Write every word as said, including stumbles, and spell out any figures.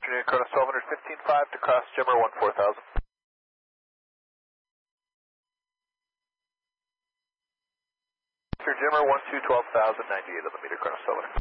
afternoon, Chrono twelve hundred fifteen point five to cross Jimmer one four thousand. Jimmer one two twelve thousand, ninety-eight on the meter, Chrono twelve hundred.